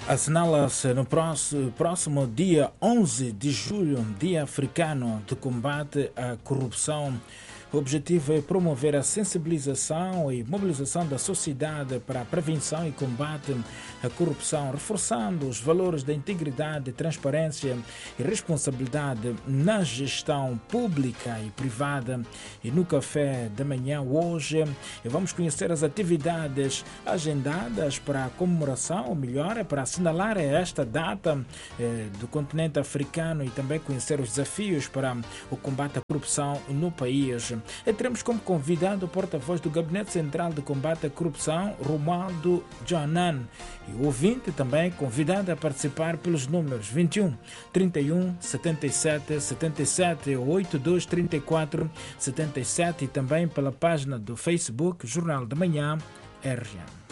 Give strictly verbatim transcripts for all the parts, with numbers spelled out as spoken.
Assinala-se no próximo, próximo dia onze de julho, Dia Africano de Combate à Corrupção. O objetivo é promover a sensibilização e mobilização da sociedade para a prevenção e combate à corrupção, reforçando os valores da integridade, transparência e responsabilidade na gestão pública e privada. E no café da manhã hoje vamos conhecer as atividades agendadas para a comemoração, ou melhor, para assinalar esta data eh, do continente africano e também conhecer os desafios para o combate à corrupção no país. E teremos como convidado o porta-voz do Gabinete Central de Combate à Corrupção, Romualdo Joanan, e o ouvinte também convidado a participar pelos números vinte e um, trinta e um, setenta e sete, setenta e sete, oitenta e dois, trinta e quatro, setenta e sete e também pela página do Facebook Jornal da Manhã R J.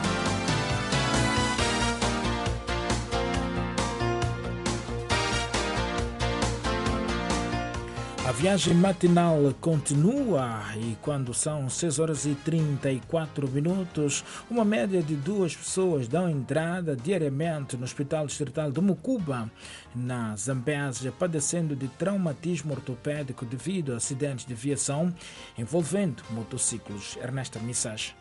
A viagem matinal continua e quando são seis horas e trinta e quatro minutos, uma média de duas pessoas dão entrada diariamente no Hospital Distrital de Mucuba, na Zambésia, padecendo de traumatismo ortopédico devido a acidentes de viação envolvendo motociclos. Ernesto Missage.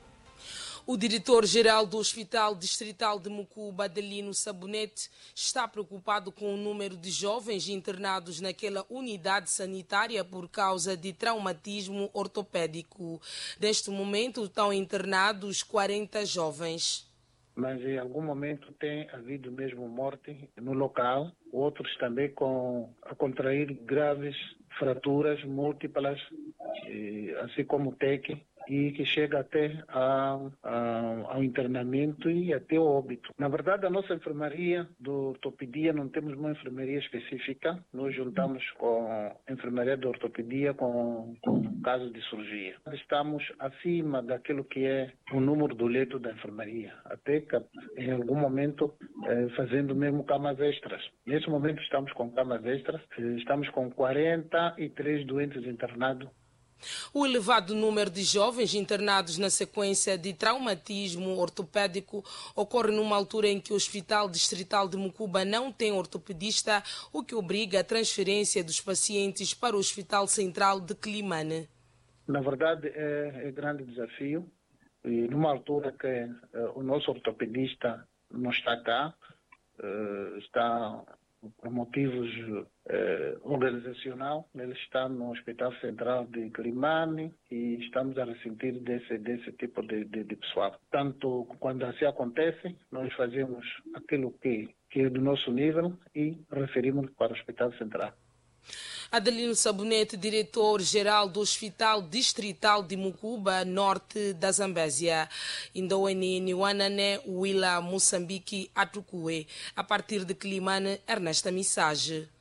O diretor-geral do Hospital Distrital de Mucuba, Adelino Sabonete, está preocupado com o número de jovens internados naquela unidade sanitária por causa de traumatismo ortopédico. Neste momento estão internados quarenta jovens. Mas em algum momento tem havido mesmo morte no local, outros também com, a contrair graves fraturas múltiplas, assim como T E C, e que chega até a, a, ao internamento e até o óbito. Na verdade, a nossa enfermaria do ortopedia, não temos uma enfermaria específica, nós juntamos com a enfermaria de ortopedia com, com casos de cirurgia. Estamos acima daquilo que é o número do leito da enfermaria, até que em algum momento eh, fazendo mesmo camas extras. Nesse momento estamos com camas extras, estamos com quarenta e três doentes internados. O elevado número de jovens internados na sequência de traumatismo ortopédico ocorre numa altura em que o Hospital Distrital de Mucuba não tem ortopedista, o que obriga a transferência dos pacientes para o Hospital Central de Climane. Na verdade, é, é grande desafio. E numa altura que é, o nosso ortopedista não está cá, é, está por motivos eh, organizacional, ele está no Hospital Central de Climane e estamos a ressentir desse, desse tipo de, de, de pessoal. Tanto quando assim acontece, nós fazemos aquilo que, que é do nosso nível e referimos para o Hospital Central. Adelino Sabonete, diretor-geral do Hospital Distrital de Mucuba, norte da Zambésia. Indoene Wanane Wila Moçambique Atukue. A partir de Climane, Ernesta Missage.